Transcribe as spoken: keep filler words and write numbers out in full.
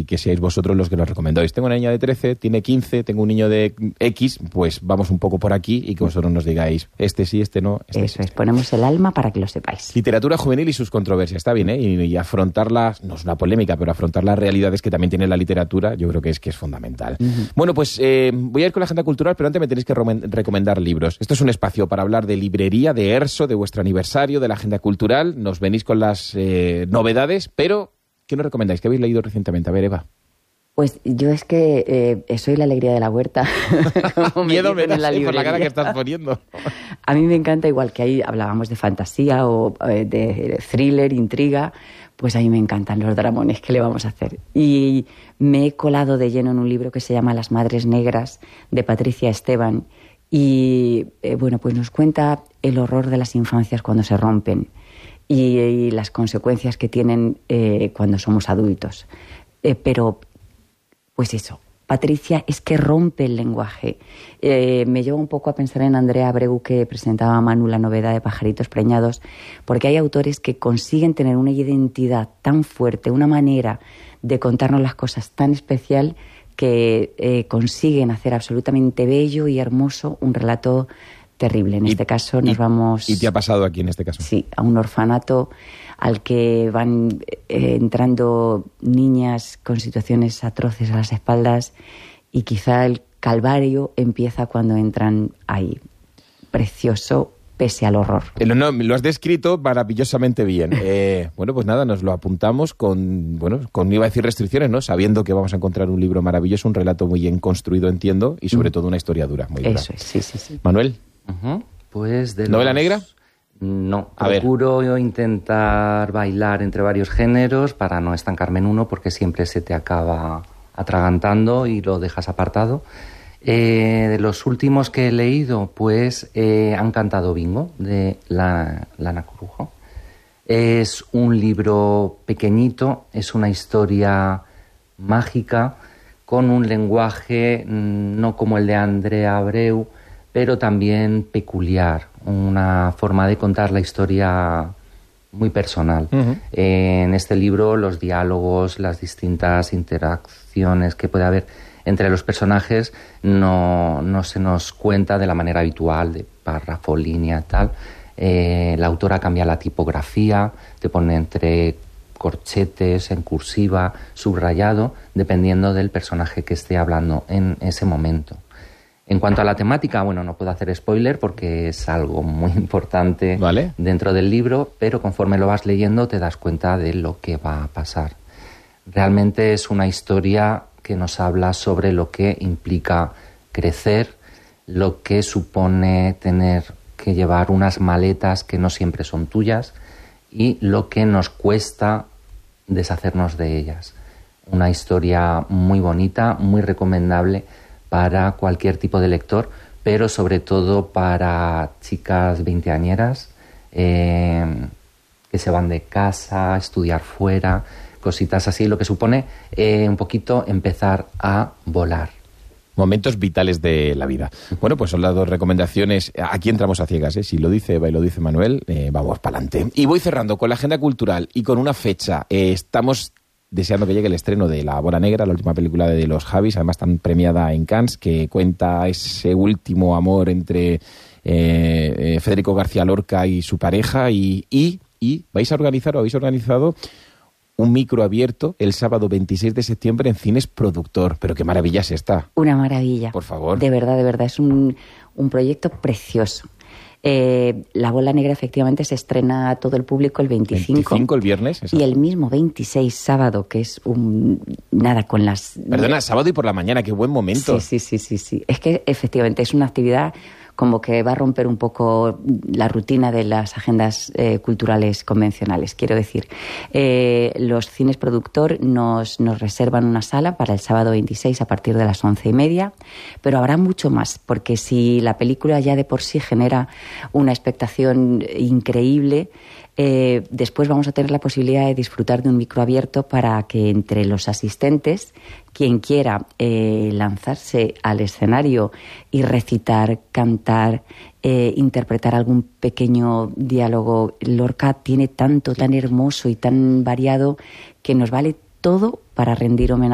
y que seáis vosotros los que nos recomendáis. Tengo una niña de trece, tiene quince, tengo un niño de X, pues vamos un poco por aquí y que vosotros nos digáis este sí, este no. Este Eso sí, es, este. ponemos el alma para que lo sepáis. Literatura juvenil y sus controversias, está bien, ¿eh? Y, y afrontarlas, no es una polémica, pero afrontar las realidades que también tiene la literatura, yo creo que es que es fundamental. Uh-huh. Bueno, pues eh, voy a ir con la agenda cultural, pero antes me tenéis que recomendar libros. Esto es un espacio para hablar de librería, de ERSO, de vuestro aniversario, de la agenda cultural. Nos venís con las eh, novedades, pero ¿qué nos recomendáis? ¿Qué habéis leído recientemente? A ver, Eva. Pues yo es que eh, soy la alegría de la huerta. Miedo me das por la cara que estás poniendo. A mí me encanta, igual que ahí hablábamos de fantasía o eh, de thriller, intriga, pues a mí me encantan los dramones, ¿qué le vamos a hacer? Y me he colado de lleno en un libro que se llama Las Madres Negras, de Patricia Esteban, y eh, bueno, pues nos cuenta el horror de las infancias cuando se rompen y, y las consecuencias que tienen eh, cuando somos adultos. Eh, pero... Pues eso, Patricia es que rompe el lenguaje. Eh, me lleva un poco a pensar en Andrea Abreu, que presentaba a Manu la novedad de Pajaritos Preñados, porque hay autores que consiguen tener una identidad tan fuerte, una manera de contarnos las cosas tan especial, que eh, consiguen hacer absolutamente bello y hermoso un relato terrible. En y, este caso nos y, vamos... ¿Y te ha pasado aquí en este caso? Sí, a un orfanato al que van eh, entrando niñas con situaciones atroces a las espaldas, y quizá el calvario empieza cuando entran ahí. Precioso, pese al horror. No, no, lo has descrito maravillosamente bien. Eh, bueno, pues nada, nos lo apuntamos con, bueno, con, iba a decir restricciones, ¿no? Sabiendo que vamos a encontrar un libro maravilloso, un relato muy bien construido, entiendo, y sobre mm. todo una historia dura, muy dura. Eso es, sí, sí, sí. Manuel. Uh-huh. Pues de ¿Novela los... negra? No, a procuro ver. intentar bailar entre varios géneros para no estancarme en uno, porque siempre se te acaba atragantando y lo dejas apartado. Eh, de los últimos que he leído, pues eh, Han cantado bingo, de la, Lana Corujo. Es un libro pequeñito, es una historia mágica, con un lenguaje mmm, no como el de Andrea Abreu, pero también peculiar, una forma de contar la historia muy personal. Uh-huh. Eh, en este libro los diálogos, las distintas interacciones que puede haber entre los personajes no, no se nos cuenta de la manera habitual, de párrafo, línea, tal. Eh, la autora cambia la tipografía, te pone entre corchetes, en cursiva, subrayado, dependiendo del personaje que esté hablando en ese momento. En cuanto a la temática, bueno, no puedo hacer spoiler porque es algo muy importante ¿Vale? dentro del libro, pero conforme lo vas leyendo te das cuenta de lo que va a pasar. Realmente es una historia que nos habla sobre lo que implica crecer, lo que supone tener que llevar unas maletas que no siempre son tuyas y lo que nos cuesta deshacernos de ellas. Una historia muy bonita, muy recomendable para cualquier tipo de lector, pero sobre todo para chicas veinteañeras eh, que se van de casa, estudiar fuera, cositas así, lo que supone eh, un poquito empezar a volar. Momentos vitales de la vida. Bueno, pues son las dos recomendaciones. Aquí entramos a ciegas, ¿eh? Si lo dice Eva y lo dice Manuel, eh, vamos para adelante. Y voy cerrando con la agenda cultural y con una fecha. Eh, estamos deseando que llegue el estreno de La Bola Negra, la última película de los Javis, además tan premiada en Cannes, que cuenta ese último amor entre eh, eh, Federico García Lorca y su pareja, y, y, y vais a organizar o habéis organizado un micro abierto el sábado veintiséis de septiembre en Cines Productor. Pero qué maravilla es esta. Una maravilla. Por favor. De verdad, de verdad, es un, un proyecto precioso. Eh, La Bola Negra efectivamente se estrena a todo el público el veinticinco. veinticinco el viernes. Exacto. Y el mismo veintiséis, sábado, que es un... Nada, con las... Perdona, sábado y por la mañana, qué buen momento. Sí, sí, sí, sí, sí. Es que efectivamente es una actividad como que va a romper un poco la rutina de las agendas eh, culturales convencionales. Quiero decir, eh, los Cines Productor nos, nos reservan una sala para el sábado veintiséis a partir de las once y media, pero habrá mucho más, porque si la película ya de por sí genera una expectación increíble, eh, después vamos a tener la posibilidad de disfrutar de un micro abierto para que entre los asistentes, quien quiera eh, lanzarse al escenario y recitar, cantar, eh, interpretar algún pequeño diálogo. Lorca tiene tanto, tan hermoso y tan variado que nos vale todo para rendir homenaje